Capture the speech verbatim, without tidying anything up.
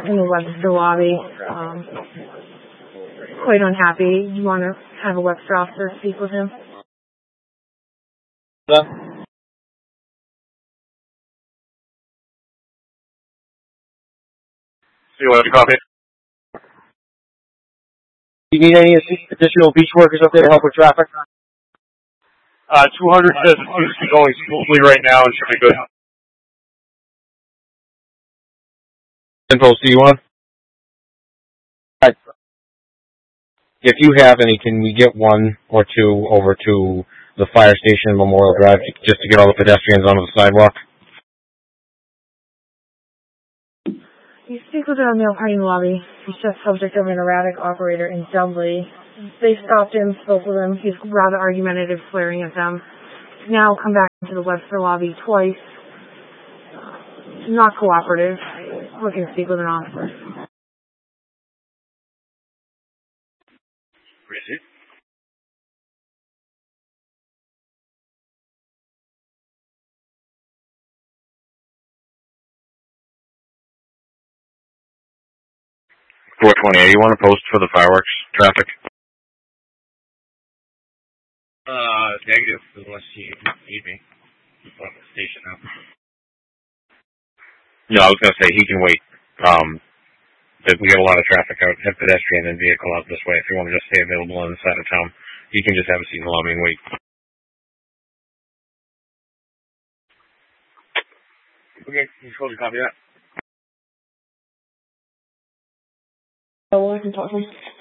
in the Webster lobby. Um, quite unhappy. You want to have a Webster officer speak with him? Yeah. See what you copy. Do you need any additional beach workers up there to help with traffic? Uh, two hundred says it seems to be going smoothly right now and should be good. Info C one? Right. If you have any, can we get one or two over to the fire station Memorial Drive just to get all the pedestrians onto the sidewalk? You speak with him in the parking lobby. He's just subject of an erratic operator in Dudley. They stopped him, spoke with him. He's rather argumentative, flaring at them. He's now come back into the Webster lobby twice. Not cooperative. Looking to speak with an officer. Proceed. four twenty-eight, you want to post for the fireworks traffic? Uh, negative, unless you need me. On the station now. No, I was going to say he can wait. Um, we got a lot of traffic out, have pedestrian and vehicle out this way. If you want to just stay available on the side of town, you can just have a seat in the lobby and wait. Okay, you supposed to copy that? Oh, well, I can talk to him.